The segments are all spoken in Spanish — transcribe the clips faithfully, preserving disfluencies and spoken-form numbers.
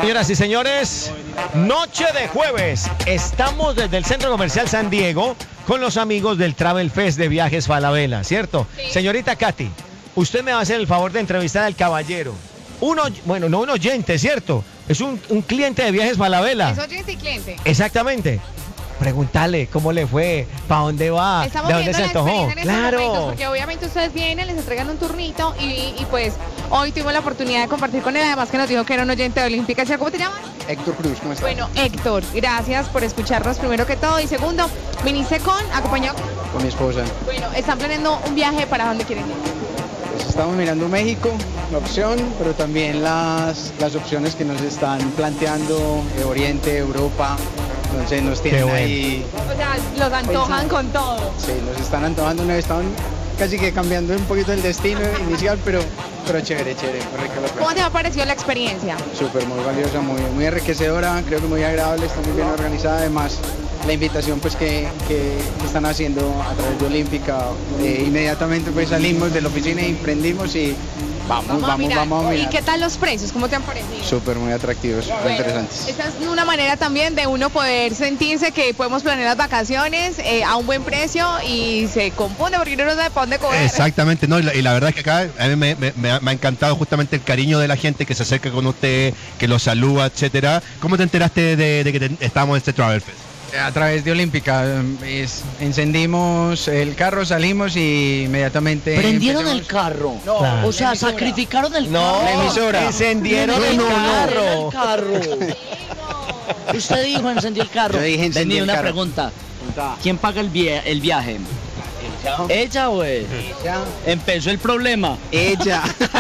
Señoras y señores, noche de jueves. Estamos desde el Centro Comercial San Diego con los amigos del Travel Fest de Viajes Falabella, ¿cierto? Sí. Señorita Katy, usted me va a hacer el favor de entrevistar al caballero. Uno, bueno, no un oyente, ¿cierto? Es un, un cliente de Viajes Falabella. Es oyente y cliente. Exactamente. Pregúntale cómo le fue, para dónde va, Estamos de dónde viendo se la antojó. experiencia en estos Claro. momentos, porque obviamente ustedes vienen, les entregan un turnito y, y pues hoy tuvimos la oportunidad de compartir con él, además que nos dijo que era un oyente de Olímpica. ¿Cómo te llamas? Héctor Cruz, ¿cómo estás? Bueno, Héctor, gracias por escucharnos primero que todo. Y segundo, viniste con, acompañado con mi esposa. Bueno, están planeando un viaje para dónde quieren ir. Pues estamos mirando México, la opción, pero también las, las opciones que nos están planteando de Oriente, Europa. Entonces nos tienen bueno. ahí. O sea, los antojan con todo. Sí, nos están antojando, nos están casi que cambiando un poquito el destino inicial, pero, pero chévere, chévere. Muy rica la ¿Cómo te ha parecido la experiencia? Súper, muy valiosa, muy, muy enriquecedora, creo que muy agradable, está muy bien organizada. Además, la invitación pues que, que están haciendo a través de Olímpica, eh, inmediatamente pues salimos de la oficina y prendimos y vamos, Vamos, vamos, a mirar. vamos a mirar. ¿Y qué tal los precios? ¿Cómo te han parecido? Súper, muy atractivos, muy Bueno, interesantes. esta es una manera también de uno poder sentirse que podemos planear las vacaciones eh, a un buen precio y se confunde porque uno no sabe para dónde coger. Exactamente, no, y la, y la verdad es que acá a mí me, me, me, ha, me ha encantado justamente el cariño de la gente que se acerca con usted, que lo saluda, etcétera. ¿Cómo te enteraste de, de que te, estamos en este Travel Fest? A través de Olímpica, es, encendimos el carro, salimos y inmediatamente... ¿Prendieron empezamos- el carro? No, O sea, la emisora. sacrificaron el No, carro. La emisora. encendieron No, el no, no, carro. el carro. Usted dijo encendió el carro. Yo dije encendí Tenía el una carro. pregunta. ¿Quién paga el, via- el viaje? Ella, güey. Ya. Empezó el problema. Ella.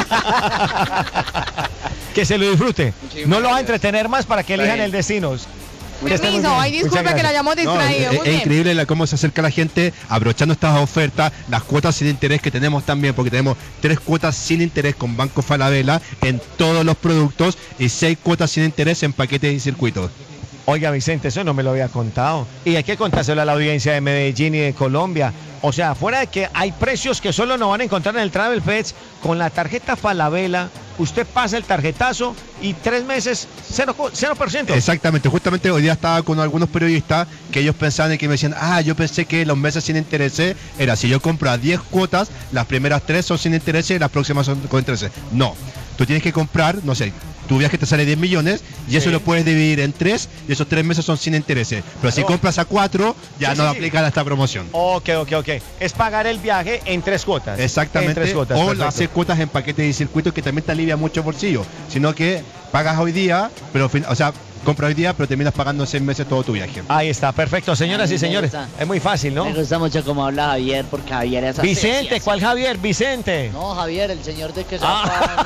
Que se lo disfrute. Muchísimas No lo va a gracias. entretener más para que elijan Está el bien. destino. Que esté muy Permiso, bien. ay, Muchas disculpe que gracias. lo hayamos No, distraído. es, Muy es bien. increíble la- cómo se acerca la gente aprovechando estas ofertas, las cuotas sin interés que tenemos también, porque tenemos tres cuotas sin interés con Banco Falabella en todos los productos y seis cuotas sin interés en paquetes y circuitos. Oiga, Vicente, eso no me lo había contado. Y hay que contárselo a la audiencia de Medellín y de Colombia. O sea, fuera de que hay precios que solo no van a encontrar en el Travel Fest, con la tarjeta Falabella, usted pasa el tarjetazo y tres meses, cero, cero por ciento. Exactamente, justamente hoy día estaba con algunos periodistas que ellos pensaban y que me decían, ah, yo pensé que los meses sin interés era si yo compro a diez cuotas, las primeras tres son sin interés y las próximas son con interés. No, tú tienes que comprar, no sé, tu viaje te sale diez millones y eso Sí. lo puedes dividir en tres y esos tres meses son sin intereses. Pero si No. compras a cuatro, ya Sí, no sí, sí. aplica esta promoción. Ok, ok, ok. Es pagar el viaje en tres cuotas. En Exactamente, tres cuotas. o perfecto. las seis cuotas en paquetes y circuitos que también te alivia mucho bolsillo, sino que pagas hoy día, pero fin- o sea, compras hoy día, pero terminas pagando seis meses todo tu viaje. Ahí está, perfecto, señoras Ay, y me señores. gusta. Es muy fácil, ¿no? Me gusta mucho cómo habla Javier, porque Javier es así. Vicente, así, ¿cuál así. Javier? Vicente. No, Javier, el señor de que se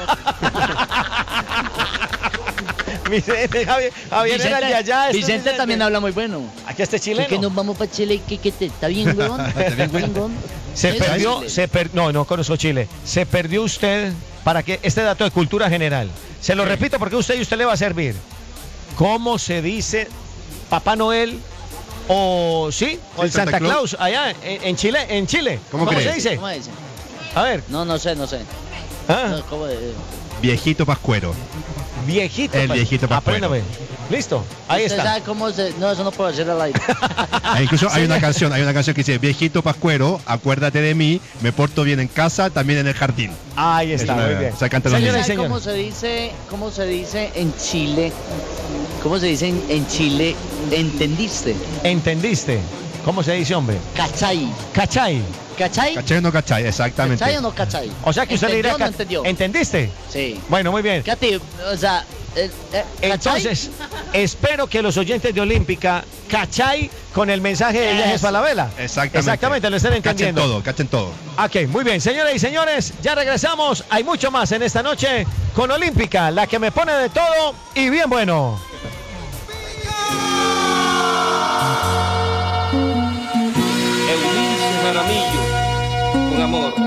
Vicente, Javier, Javier era el de allá. este es Vicente también habla muy bueno. Aquí este ¿Por chileno. qué nos vamos para Chile? ¿Qué, qué te, ¿Está bien, weón? ¿Está bien, weón? Se ¿Es perdió, Chile? se per- no, no conozco Chile. Se perdió usted, para que este dato de cultura general. Se lo repito porque usted y usted le va a servir. ¿Cómo se dice Papá Noel o sí, o el Santa Santa Claus. Claus allá en, en Chile, en Chile? ¿Cómo se crees? dice? ¿Cómo dice? A ver, No, no sé, no sé. ah, No, ¿cómo de- Viejito Pascuero. viejito. El pa- viejito pascuero. Apréndame. Listo, ahí ¿Usted está. sabe cómo se...? No, eso no puedo hacer al aire. Ah, incluso hay una canción, hay una canción que dice, viejito Pascuero, acuérdate de mí, me porto bien en casa, también en el jardín. Ahí está, Es una- muy bien. se canta los Señoras y ¿Sabe cómo señores. se dice, cómo se dice en Chile? ¿Cómo se dice en, en Chile? ¿Entendiste? ¿Entendiste? ¿Cómo se dice, hombre? ¿Cachai? ¿Cachai? ¿Cachai? ¿Cachai o no cachai? Exactamente. ¿Cachai o no cachai? O sea que usted le dirá... ¿Entendió o no ca- entendió? ¿Entendiste? Sí. Bueno, muy bien. Katy, o sea... eh, eh, ¿cachai? Entonces, espero que los oyentes de Olímpica cachai con el mensaje de Viajes Eso. Falabella. Exactamente. Exactamente, lo estén Cachen entendiendo. todo, cachen todo. Ok, muy bien, señoras y señores, ya regresamos. Hay mucho más en esta noche con Olímpica, la que me pone de todo y bien bueno. Eunice Jaramillo, con amor.